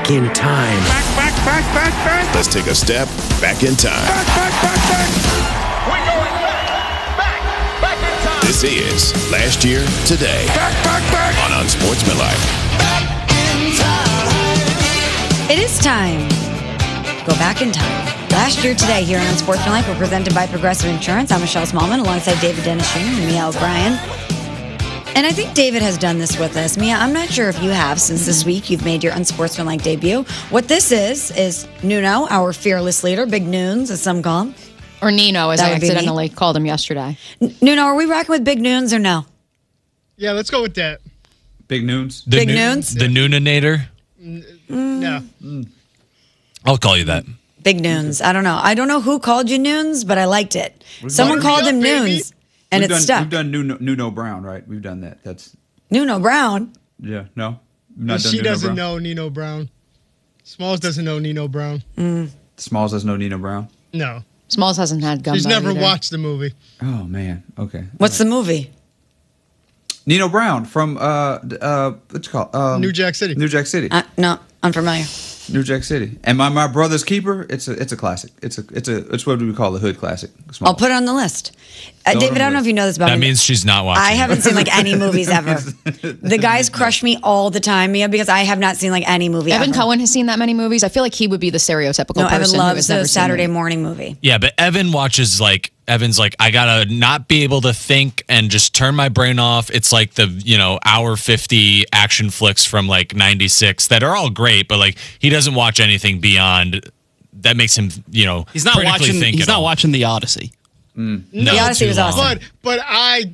back in time. Back. Let's take a step back in time. Back. We're going back in time. This is Last Year Today. Back. On Unsportsmanlike. Back in time. It is time. Go back in time. Last Year Today here on Unsportsmanlike. We're presented by Progressive Insurance. I'm Michelle Smallman alongside David Dennis Jr. and Mia O'Brien. And I think David has done this with us. Mia, I'm not sure if you have since this week you've made your Unsportsmanlike debut. What this is Nuno, our fearless leader, Big Noons, as some call him. Or Nino, as That I would be accidentally called him yesterday. Nuno, are we rocking with Big Noons or no? Yeah, let's go with that. Big Noons. Big Noons? The Nooninator? No. I'll call you that. Big Noons. I don't know. I don't know who called you Noons, but I liked it. Someone called him Noons, and it stuck. We've done Nuno Brown, right? We've done that. That's Nuno Brown. yeah. No, we've not done She Nuno doesn't Brown. know Nino Brown. Smalls doesn't know Nino Brown. Smalls doesn't know Nino Brown. No. Smalls hasn't had gumbo He's never either. watched the movie. Oh man. Okay. What's the movie? Nino Brown from what's it called? New Jack City. New Jack City. No, unfamiliar. New Jack City. And my brother's keeper. It's a classic. It's what we call a hood classic. Smalls. I'll put it on the list. Throw it on David, the I don't know list. if you know this about That me. means she's not watching. I haven't seen like any movies ever. The guys crush me all the time, Mia, because I have not seen like any movie Evan ever. Cohen has seen that many movies. I feel like he would be the stereotypical No, person Evan who loves has never the seen Saturday it. morning movie. Yeah, but Evan's like, I gotta not be able to think and just turn my brain off. It's like the, hour 50 action flicks from like 96 that are all great, but like he doesn't watch anything beyond that makes him, He's not critically watching. think He's at not all. watching The Odyssey. No, The Odyssey too was long. awesome. But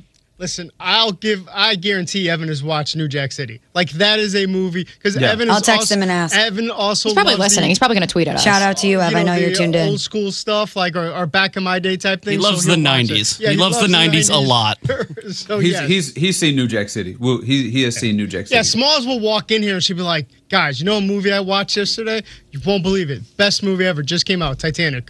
I guarantee Evan has watched New Jack City. Like that is a movie because Yeah. Evan. I'll Is text also, him and ask. Evan also. He's probably loves listening. He's probably going to tweet at us. Shout out to you, Ev. I know you're tuned in. Old school stuff like or back in my day type thing. He loves so the he'll watch it. 90s. Yeah, he loves the 90s a lot. So He's seen New Jack City. Well, he has seen New Jack City. Yeah, Smalls will walk in here and she'll be like, guys, you know a movie I watched yesterday? You won't believe it. Best movie ever. Just came out. Titanic.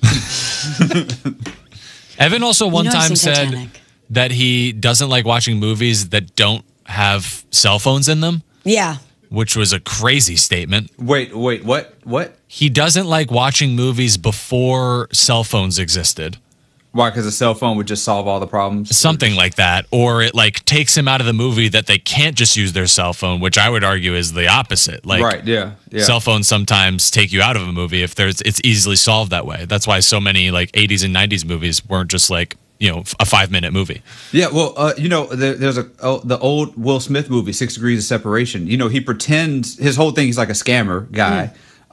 Evan also one I've time seen said Titanic. that he doesn't like watching movies that don't have cell phones in them, Yeah. which was a crazy statement. Wait, what? He doesn't like watching movies before cell phones existed. Why? Because a cell phone would just solve all the problems? Something like that. Or it like takes him out of the movie that they can't just use their cell phone, which I would argue is the opposite. Like Right, yeah. cell phones sometimes take you out of a movie if it's easily solved that way. That's why so many like 80s and 90s movies weren't just like, a 5-minute movie. Yeah, well, there's the old Will Smith movie, 6 Degrees of Separation. He pretends, his whole thing, he's like a scammer guy.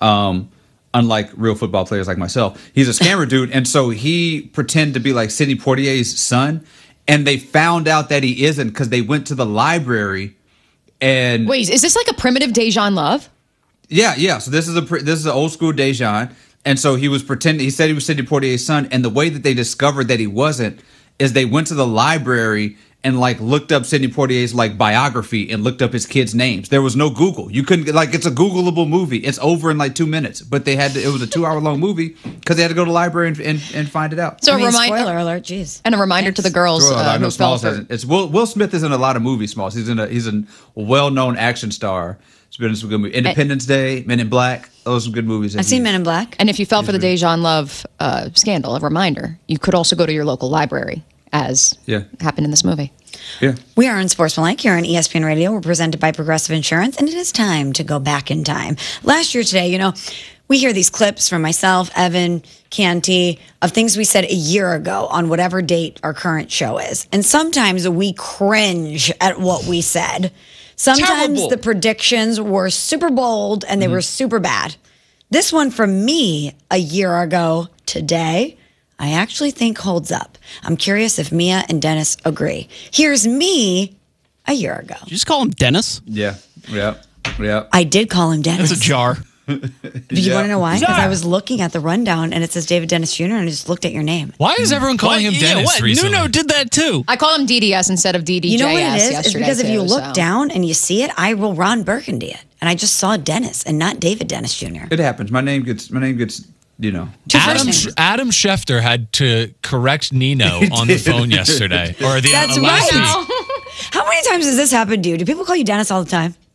Unlike real football players like myself. He's a scammer dude, and so he pretended to be like Sidney Poitier's son, and they found out that he isn't because they went to the library and... Wait, is this like a primitive Dejan Love? Yeah. So this is an old school Dejan, and so he was pretending. He said he was Sidney Poitier's son, and the way that they discovered that he wasn't is they went to the library and like looked up Sidney Poitier's like biography and looked up his kids' names. There was no Google. You couldn't it's a Googleable movie. It's over in like 2 minutes, but it was a 2-hour long movie because they had to go to the library and find it out. So I mean, a reminder, spoiler alert, jeez. and a reminder to the girls I know who fell Smalls for. hasn't. It's Will Smith is in a lot of movies. Smalls. He's a well-known action star. He's been in some good movies. Independence Day, Men in Black. Those are some good movies. I've seen Men in Black. And if you fell for the Dejan Love scandal, a reminder, you could also go to your local library, as happened in this movie. Yeah. We are on Sportsmanlike here on ESPN Radio. We're presented by Progressive Insurance, and it is time to go back in time. Last year today, we hear these clips from myself, Evan, Canty, of things we said a year ago on whatever date our current show is. And sometimes we cringe at what we said. Sometimes Terrible. the predictions were super bold and they were super bad. This one from me a year ago today, I actually think holds up. I'm curious if Mia and Dennis agree. Here's me a year ago. Did you just call him Dennis? Yeah. I did call him Dennis. That's a jar. Do you want to know why? Because I was looking at the rundown and it says David Dennis Jr. and I just looked at your name. Why is everyone calling him Dennis what? recently? Nuno did that too. I call him DDS instead of DDJS. You know what it is? It's yesterday, because if you too, look so. down and you see it, I will Ron Burgundy it. And I just saw Dennis and not David Dennis Jr. It happens. My name gets Two Adam, first names. Adam Schefter had to correct Nino on the phone yesterday. Or the That's last right. week. How many times has this happened to you? Do people call you Dennis all the time?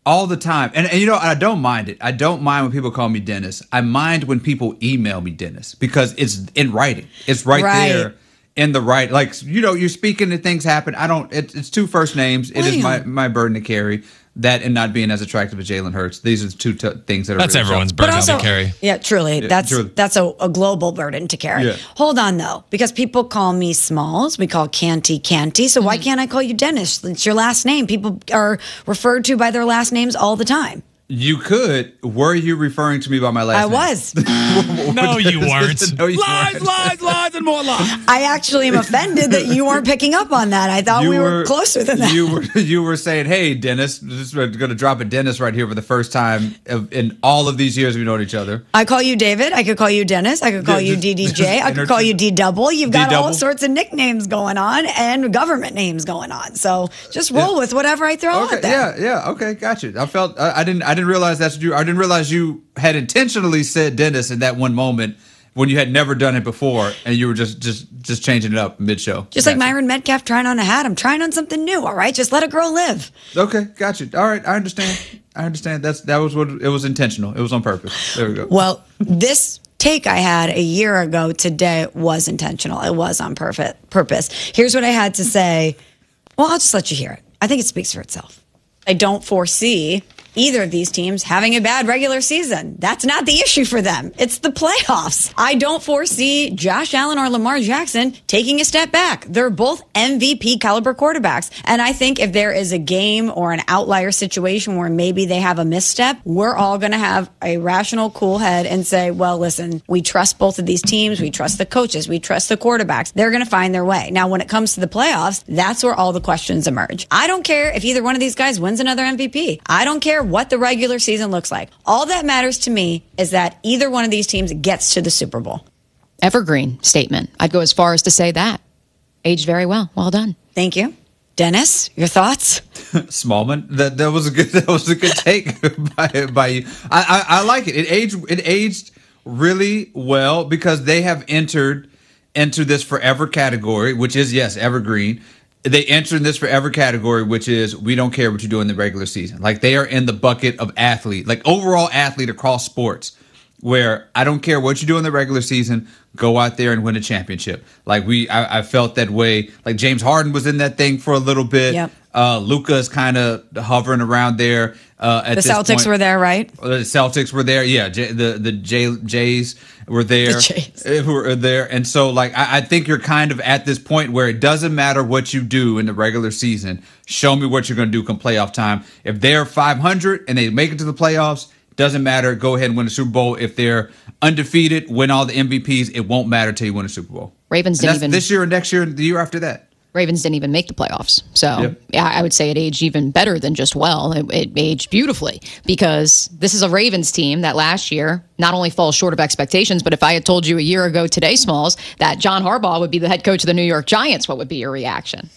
all the time. And you know, I don't mind it. I don't mind when people call me Dennis. I mind when people email me Dennis because it's in writing. It's right there in the right. Like, you know, you're speaking and things happen. I don't. It's two first names. It is my burden to carry. That and not being as attractive as Jalen Hurts. These are the two things that are. That's really everyone's burden to carry. Yeah, truly. That's a global burden to carry. Yeah. Hold on, though, because people call me Smalls. We call Canty Canty. So why can't I call you Dennis? It's your last name. People are referred to by their last names all the time. You could. Were you referring to me by my last name? I was. No, you weren't. No, you Lies, weren't. lies, and more lies. I actually am offended that you weren't picking up on that. I thought we were closer than that. You were saying, "Hey, Dennis, just going to drop a Dennis right here for the first time in all of these years we've known each other." I call you David. I could call you Dennis. I could call you DDJ. I could call you D-Double. You've got all sorts of nicknames going on and government names going on. So just roll with whatever I throw out there. Yeah. Okay, got you. I didn't realize that's what you. I didn't realize you had intentionally said Dennis in that one moment when you had never done it before, and you were just changing it up mid-show. Just like Myron Metcalf trying on a hat. I'm trying on something new. All right, just let a girl live. Okay, got you. All right, I understand. That was what it was intentional. It was on purpose. There we go. Well, this take I had a year ago today was intentional. It was on purpose. Here's what I had to say. Well, I'll just let you hear it. I think it speaks for itself. I don't foresee either of these teams having a bad regular season. That's not the issue for them. It's the playoffs. I don't foresee Josh Allen or Lamar Jackson taking a step back. They're both MVP caliber quarterbacks. And I think if there is a game or an outlier situation where maybe they have a misstep, we're all going to have a rational, cool head and say, well, listen, we trust both of these teams. We trust the coaches. We trust the quarterbacks. They're going to find their way. Now, when it comes to the playoffs, that's where all the questions emerge. I don't care if either one of these guys wins another MVP. I don't care what the regular season looks like. All that matters to me is that either one of these teams gets to the Super Bowl. Evergreen statement. I'd go as far as to say that. Aged very well. Well done. Thank you. Dennis, your thoughts? Smallman, that was a good take by you. I like it. It aged really well because they have entered into this forever category, which is evergreen. They enter in this forever category, which is we don't care what you do in the regular season. Like they are in the bucket of athlete, like overall athlete across sports, where I don't care what you do in the regular season, go out there and win a championship. Like I felt that way. Like James Harden was in that thing for a little bit. Yep. Luka is kind of hovering around there. At the Celtics were there, right? The Celtics were there. Yeah, the Jays were there. The Jays. Who were there. And so, like, I think you're kind of at this point where it doesn't matter what you do in the regular season. Show me what you're going to do come playoff time. If they're 500 and they make it to the playoffs, doesn't matter. Go ahead and win the Super Bowl. If they're undefeated, win all the MVPs, it won't matter till you win a Super Bowl. Ravens And didn't that's even this year and next year and the year after that. Ravens didn't even make the playoffs. So Yep. yeah, I would say it aged even better than just well. It aged beautifully because this is a Ravens team that last year not only falls short of expectations, but if I had told you a year ago today, Smalls, that John Harbaugh would be the head coach of the New York Giants, what would be your reaction?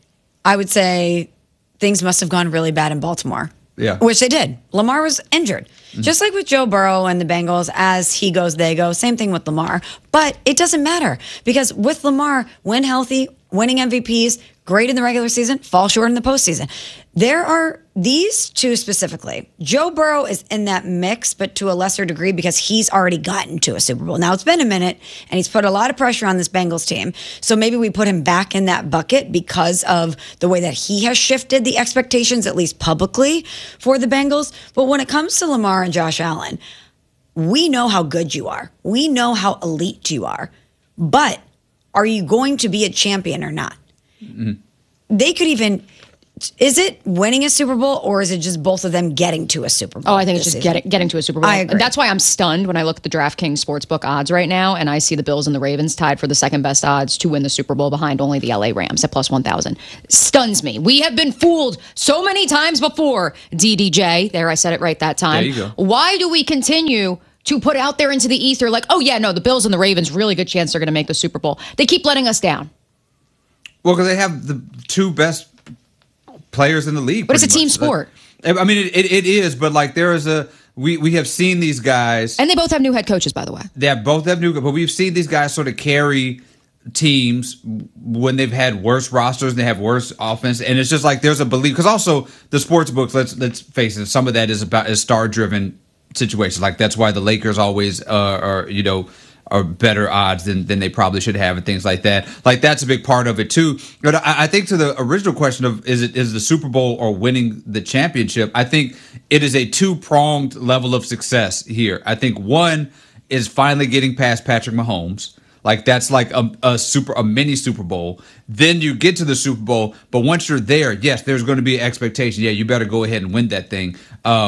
I would say things must have gone really bad in Baltimore. Yeah. Which they did. Lamar was injured. Just like with Joe Burrow and the Bengals, as he goes, they go. Same thing with Lamar. But it doesn't matter because with Lamar, when healthy, winning MVPs, great in the regular season, fall short in the postseason. There are these two specifically. Joe Burrow is in that mix, but to a lesser degree because he's already gotten to a Super Bowl. Now, it's been a minute, and he's put a lot of pressure on this Bengals team. So maybe we put him back in that bucket because of the way that he has shifted the expectations, at least publicly, for the Bengals. But when it comes to Lamar and Josh Allen, we know how good you are. We know how elite you are. But are you going to be a champion or not? They could even... Is it winning a Super Bowl or is it just both of them getting to a Super Bowl? Oh, I think it's just getting to a Super Bowl. I agree. And that's why I'm stunned when I look at the DraftKings Sportsbook odds right now and I see the Bills and the Ravens tied for the second best odds to win the Super Bowl behind only the LA Rams at plus 1,000. Stuns me. We have been fooled so many times before, DDJ. There, I said it right that time. There you go. Why do we continue to put out there into the ether like, oh, yeah, no, the Bills and the Ravens, really good chance they're going to make the Super Bowl. They keep letting us down. Well, because they have the two best players in the league. But it's a pretty team much. sport. I mean, it is, but like there is we have seen these guys. And they both have new head coaches, by the way. They both have new, but we've seen these guys sort of carry teams when they've had worse rosters, they have worse offense, and it's just like there's a belief because also the sports books. Let's face it, some of that is star driven situations. Like that's why the Lakers always are better odds than they probably should have and things like that. Like that's a big part of it too. But I think to the original question of is the Super Bowl or winning the championship, I think it is a two-pronged level of success here. I think one is finally getting past Patrick Mahomes. Like that's like a mini Super Bowl. Then you get to the Super Bowl, but once you're there, yes, there's going to be an expectation. Yeah, you better go ahead and win that thing.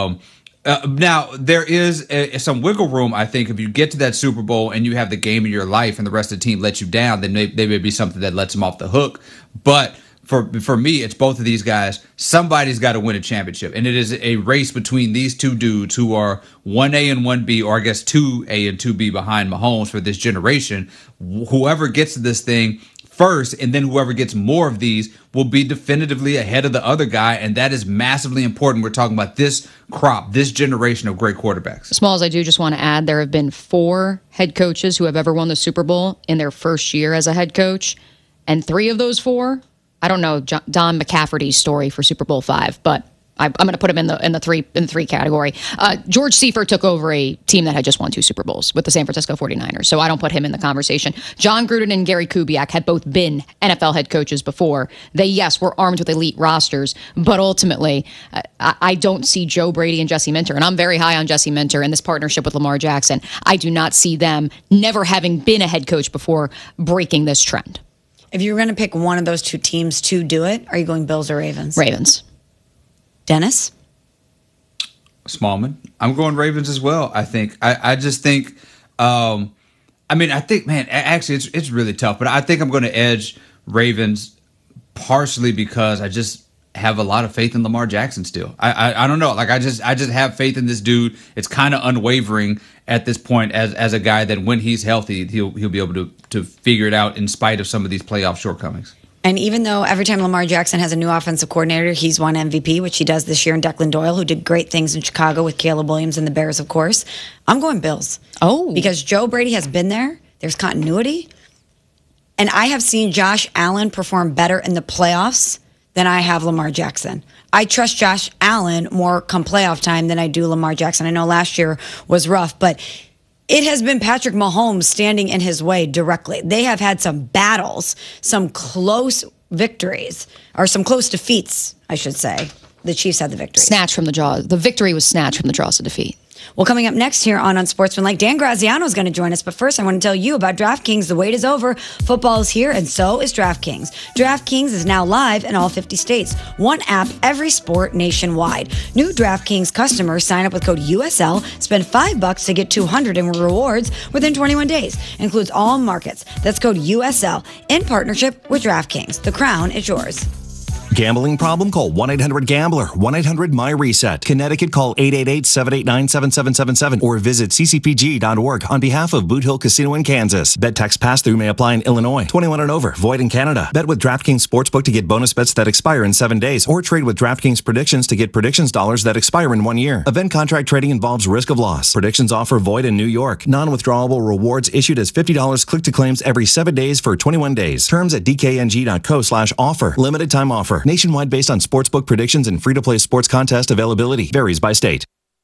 Now, there is some wiggle room, I think, if you get to that Super Bowl and you have the game of your life and the rest of the team lets you down, then they may be something that lets them off the hook. But for me, it's both of these guys. Somebody's got to win a championship. And it is a race between these two dudes who are 1A and 1B, or I guess 2A and 2B behind Mahomes for this generation. Whoever gets to this thing first, and then whoever gets more of these will be definitively ahead of the other guy, and that is massively important. We're talking about this crop, this generation of great quarterbacks. Smalls, I do just want to add there have been 4 head coaches who have ever won the Super Bowl in their first year as a head coach, and 3 of those 4, I don't know Don McCafferty's story for Super Bowl 5, but I'm going to put him in the three category. George Seifert took over a team that had just won 2 Super Bowls with the San Francisco 49ers, so I don't put him in the conversation. John Gruden and Gary Kubiak had both been NFL head coaches before. They, yes, were armed with elite rosters, but ultimately, I don't see Joe Brady and Jesse Minter, and I'm very high on Jesse Minter and this partnership with Lamar Jackson. I do not see them, never having been a head coach before, breaking this trend. If you were going to pick one of those 2 teams to do it, are you going Bills or Ravens? Ravens. Dennis? Smallman. I'm going Ravens as well, I think. I just think, I think, man, actually, it's really tough. But I think I'm going to edge Ravens partially because I just have a lot of faith in Lamar Jackson still. I don't know. Like, I just have faith in this dude. It's kind of unwavering at this point as a guy that when he's healthy, he'll be able to figure it out in spite of some of these playoff shortcomings. And even though every time Lamar Jackson has a new offensive coordinator, he's won MVP, which he does this year in Declan Doyle, who did great things in Chicago with Caleb Williams and the Bears, of course. I'm going Bills. Oh. Because Joe Brady has been there. There's continuity. And I have seen Josh Allen perform better in the playoffs than I have Lamar Jackson. I trust Josh Allen more come playoff time than I do Lamar Jackson. I know last year was rough, but it has been Patrick Mahomes standing in his way directly. They have had some battles, some close victories, or some close defeats, I should say. The Chiefs had the victory. Snatched from the jaws. The victory was snatched from the jaws of defeat. Well, coming up next here on Unsportsmanlike, Dan Graziano is going to join us. But first, I want to tell you about DraftKings. The wait is over. Football is here, and so is DraftKings. DraftKings is now live in all 50 states. One app, every sport nationwide. New DraftKings customers sign up with code USL, spend $5 to get $200 in rewards within 21 days. Includes all markets. That's code USL in partnership with DraftKings. The crown is yours. Gambling problem? Call 1-800-GAMBLER. 1-800-MY-RESET. Connecticut, call 888-789-7777 or visit ccpg.org on behalf of Boot Hill Casino in Kansas. Bet tax pass-through may apply in Illinois. 21 and over. Void in Canada. Bet with DraftKings Sportsbook to get bonus bets that expire in 7 days or trade with DraftKings Predictions to get predictions dollars that expire in 1 year. Event contract trading involves risk of loss. Predictions offer void in New York. Non-withdrawable rewards issued as $50 click-to-claims every 7 days for 21 days. Terms at dkng.co/offer. Limited time offer. Nationwide based on sportsbook predictions and free-to-play sports contest availability. Varies by state.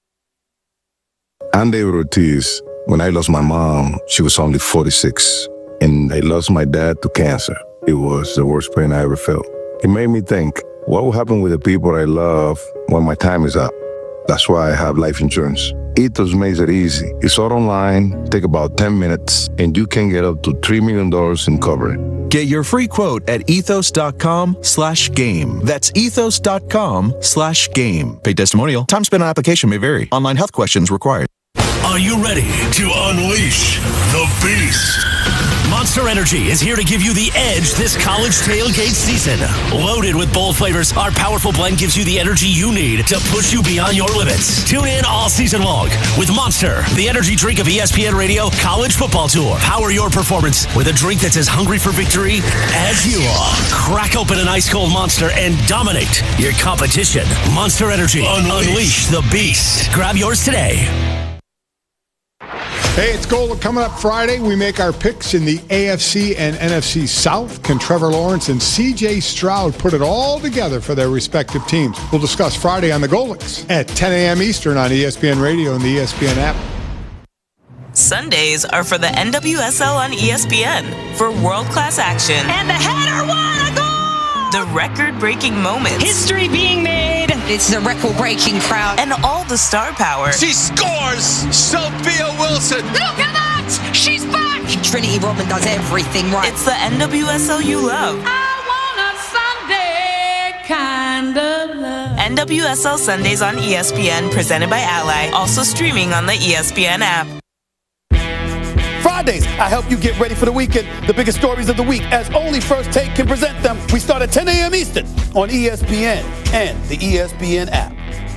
I'm David Ortiz. When I lost my mom, she was only 46. And I lost my dad to cancer. It was the worst pain I ever felt. It made me think, what will happen with the people I love when my time is up? That's why I have life insurance. Ethos makes it easy. It's all online, take about 10 minutes, and you can get up to $3 million in coverage. Get your free quote at ethos.com/game. That's ethos.com/game. Paid testimonial. Time spent on application may vary. Online health questions required. Are you ready to unleash the beast? Monster Energy is here to give you the edge this college tailgate season. Loaded with bold flavors, our powerful blend gives you the energy you need to push you beyond your limits. Tune in all season long with Monster, the energy drink of ESPN Radio College Football Tour. Power your performance with a drink that's as hungry for victory as you are. Crack open an ice-cold Monster and dominate your competition. Monster Energy. Unleash the beast. Grab yours today. Hey, it's Gold coming up Friday. We make our picks in the AFC and NFC South. Can Trevor Lawrence and C.J. Stroud put it all together for their respective teams? We'll discuss Friday on the Goldix at 10 a.m. Eastern on ESPN Radio and the ESPN app. Sundays are for the NWSL on ESPN for world-class action. And the header, what a goal! The record-breaking moments. History being made. It's the record-breaking crowd. And all the star power. She scores! Sophia Wilson! Look at that! She's back! Trinity Rodman does everything right. It's the NWSL you love. I want a Sunday kind of love. NWSL Sundays on ESPN, presented by Ally. Also streaming on the ESPN app. Fridays, I help you get ready for the weekend. The biggest stories of the week, as only First Take can present them. We start at 10 a.m. Eastern on ESPN and the ESPN app.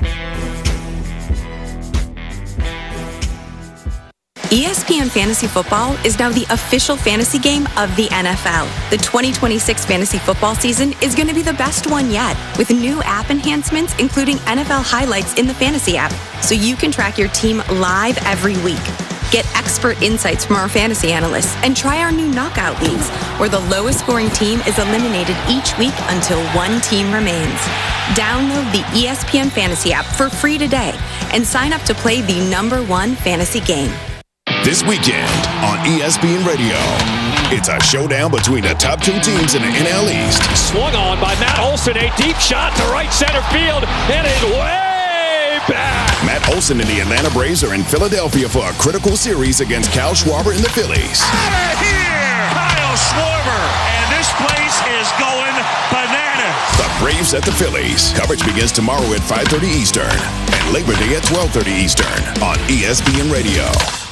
ESPN Fantasy Football is now the official fantasy game of the NFL. The 2026 fantasy football season is going to be the best one yet, with new app enhancements, including NFL highlights in the fantasy app, so you can track your team live every week. Get expert insights from our fantasy analysts and try our new knockout leagues, where the lowest scoring team is eliminated each week until one team remains. Download the ESPN Fantasy app for free today and sign up to play the #1 fantasy game. This weekend on ESPN Radio, it's a showdown between the top two teams in the NL East. Swung on by Matt Olson, a deep shot to right center field, and it's way back. Matt Olson and the Atlanta Braves are in Philadelphia for a critical series against Kyle Schwarber and the Phillies. Out of here! Kyle Schwarber, and this place is going bananas. The Braves at the Phillies. Coverage begins tomorrow at 5:30 Eastern and Labor Day at 12:30 Eastern on ESPN Radio.